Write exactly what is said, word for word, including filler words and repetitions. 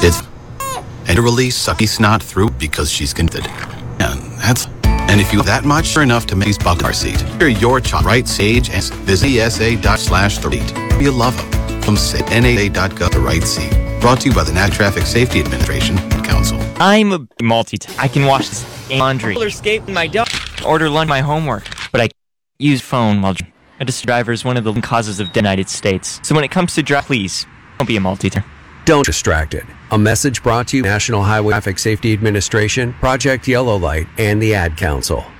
It's and to release sucky snot through because she's convicted. And that's and if you that much are enough to make these bug car seat, hear your child right sage and visit E S A dot slash thirty. You love them. From N A A dot gov to right seat. Brought to you by the National Traffic Safety Administration Council. I'm a multitask. I can wash this laundry, roller skate my dog, order lunch, my homework, but I use phone while a distracted driver is one of the causes of death in the United States. So when it comes to drive, please don't be a multitasker. Don't distracted. A message brought to you National Highway Traffic Safety Administration, Project Yellow Light, and the Ad Council.